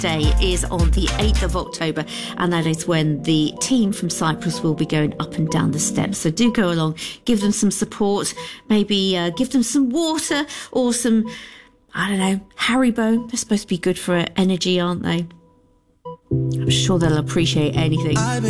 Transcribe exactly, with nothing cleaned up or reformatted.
Day is on the eighth of October, and that is when the team from Cyprus will be going up and down the steps. So do go along, give them some support, maybe uh, give them some water or some, I don't know, Haribo. They're supposed to be good for energy, aren't they? I'm sure they'll appreciate anything.